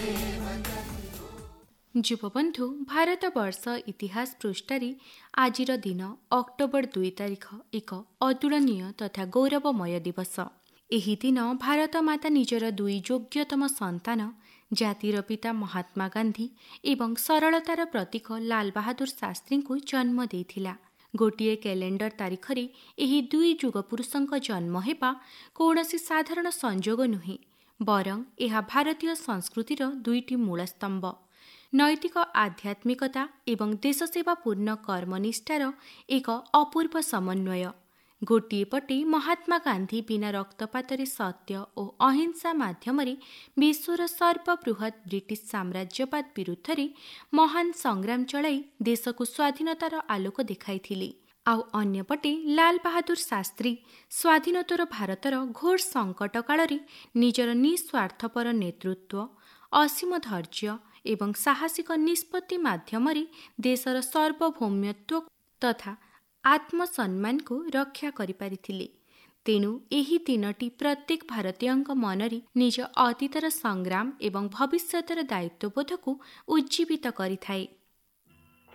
ଯୁବବନ୍ଧୁ, ଭାରତବର୍ଷ ଇତିହାସ ପୃଷ୍ଠାରେ ଆଜିର ଦିନ ଅକ୍ଟୋବର 2 ତାରିଖ ଏକ ଅତୁଳନୀୟ ତଥା ଗୌରବମୟ ଦିବସ। ଏହି ଦିନ ଭାରତ ମାତା ନିଜର ଦୁଇ ଯୋଗ୍ୟତମ ସନ୍ତାନ ଜାତିର ପିତା ମହାତ୍ମା ଗାନ୍ଧୀ ଏବଂ ସରଳତାର ପ୍ରତୀକ ଲାଲ ବାହାଦୁର ଶାସ୍ତ୍ରୀଙ୍କୁ ଜନ୍ମ ଦେଇଥିଲା। ଗୋଟିଏ କ୍ୟାଲେଣ୍ଡର ତାରିଖରେ ଏହି ଦୁଇ ଯୁଗପୁରୁଷଙ୍କ ଜନ୍ମ ହେବା କୌଣସି ସାଧାରଣ ସଂଯୋଗ ନୁହେଁ, ବରଂ ଏହା ଭାରତୀୟ ସଂସ୍କୃତିର ଦୁଇଟି ମୂଳସ୍ତମ୍ଭ। ନୈତିକ ଆଧ୍ୟାତ୍ମିକତା ଏବଂ ଦେଶସେବାପୂର୍ଣ୍ଣ କର୍ମନିଷ୍ଠାର ଏକ ଅପୂର୍ବ ସମନ୍ୱୟ। ଗୋଟିଏ ପଟେ ମହାତ୍ମା ଗାନ୍ଧୀ ବିନା ରକ୍ତପାତରେ ସତ୍ୟ ଓ ଅହିଂସା ମାଧ୍ୟମରେ ବିଶ୍ୱର ସର୍ବବୃହତ୍ ବ୍ରିଟିଶ ସାମ୍ରାଜ୍ୟବାଦ ବିରୁଦ୍ଧରେ ମହାନ ସଂଗ୍ରାମ ଚଳାଇ ଦେଶକୁ ସ୍ୱାଧୀନତାର ଆଲୋକ ଦେଖାଇଥିଲେ। ଆଉ ଅନ୍ୟପଟେ ଲାଲ ବାହାଦୁର ଶାସ୍ତ୍ରୀ ସ୍ୱାଧୀନୋତ୍ତର ଭାରତର ଘୋର ସଙ୍କଟ କାଳରେ ନିଜର ନିଃସ୍ୱାର୍ଥପର ନେତୃତ୍ୱ, ଅସୀମ ଧୈର୍ଯ୍ୟ ଏବଂ ସାହସିକ ନିଷ୍ପତ୍ତି ମାଧ୍ୟମରେ ଦେଶର ସାର୍ବଭୌମତ୍ୱ ତଥା ଆତ୍ମସମ୍ମାନକୁ ରକ୍ଷା କରିପାରିଥିଲେ। ତେଣୁ ଏହି ଦିନଟି ପ୍ରତ୍ୟେକ ଭାରତୀୟଙ୍କ ମନରେ ନିଜ ଅତୀତର ସଂଗ୍ରାମ ଏବଂ ଭବିଷ୍ୟତର ଦାୟିତ୍ୱବୋଧକୁ ଉଜ୍ଜୀବିତ କରିଥାଏ।